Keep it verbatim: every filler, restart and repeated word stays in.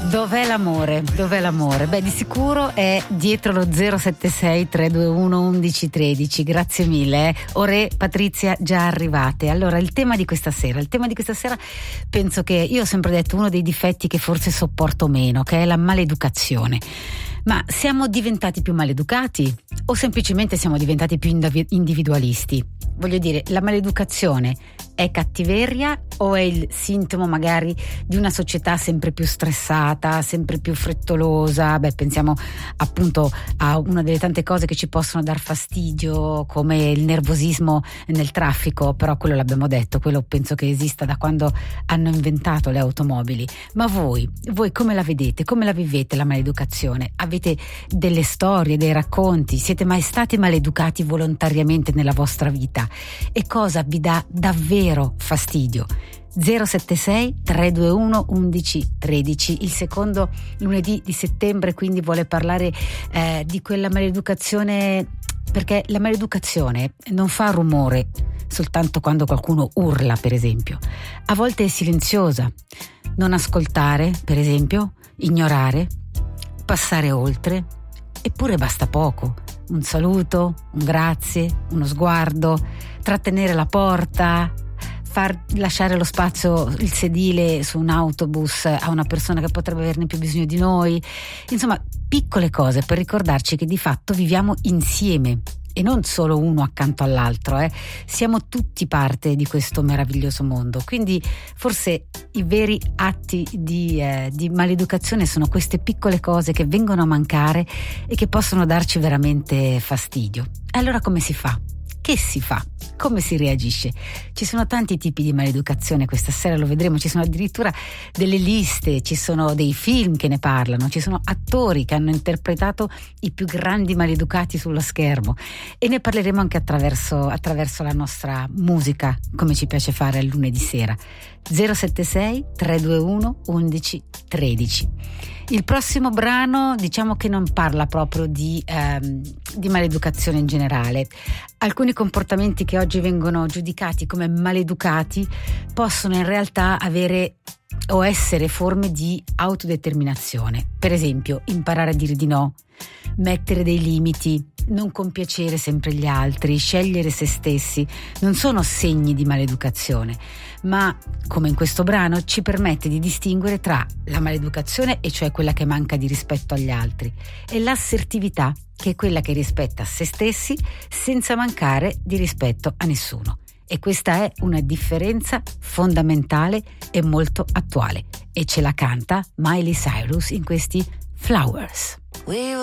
Dov'è l'amore? Dov'è l'amore? Beh, di sicuro è dietro lo zero sette sei tre due uno undici tredici. Grazie mille. Eh. Ore, Patrizia, già arrivate. Allora, il tema di questa sera, il tema di questa sera penso che io ho sempre detto uno dei difetti che forse sopporto meno, che è la maleducazione. Ma siamo diventati più maleducati o semplicemente siamo diventati più individualisti? Voglio dire, la maleducazione è cattiveria o è il sintomo magari di una società sempre più stressata, sempre più frettolosa? Beh, pensiamo appunto a una delle tante cose che ci possono dar fastidio, come il nervosismo nel traffico, però quello l'abbiamo detto, quello penso che esista da quando hanno inventato le automobili. Ma voi, voi come la vedete? Come la vivete la maleducazione? Avete delle storie, dei racconti? Siete mai stati maleducati volontariamente nella vostra vita? E cosa vi dà davvero fastidio? zero sette sei tre due uno undici tredici. Il secondo lunedì di settembre quindi vuole parlare eh, di quella maleducazione, perché la maleducazione non fa rumore soltanto quando qualcuno urla, per esempio. A volte è silenziosa. Non ascoltare, per esempio, ignorare, passare oltre, eppure basta poco. Un saluto, un grazie, uno sguardo, trattenere la porta, far lasciare lo spazio, il sedile su un autobus a una persona che potrebbe averne più bisogno di noi. Insomma, piccole cose per ricordarci che di fatto viviamo insieme e non solo uno accanto all'altro, eh. Siamo tutti parte di questo meraviglioso mondo. Quindi forse i veri atti di, eh, di maleducazione sono queste piccole cose che vengono a mancare e che possono darci veramente fastidio. Allora come si fa? Che si fa? Come si reagisce? Ci sono tanti tipi di maleducazione, questa sera lo vedremo, ci sono addirittura delle liste, ci sono dei film che ne parlano, ci sono attori che hanno interpretato i più grandi maleducati sullo schermo e ne parleremo anche attraverso, attraverso la nostra musica, come ci piace fare al lunedì sera. zero sette sei tre due uno undici tredici. Il prossimo brano diciamo che non parla proprio di, ehm, di maleducazione in generale. Alcuni comportamenti che oggi vengono giudicati come maleducati possono in realtà avere o essere forme di autodeterminazione. Per esempio, imparare a dire di no, mettere dei limiti, non compiacere sempre gli altri, scegliere se stessi, non sono segni di maleducazione, ma, come in questo brano, ci permette di distinguere tra la maleducazione, e cioè quella che manca di rispetto agli altri, e l'assertività, che è quella che rispetta se stessi senza mancare di rispetto a nessuno. E questa è una differenza fondamentale e molto attuale, e ce la canta Miley Cyrus in questi Flowers.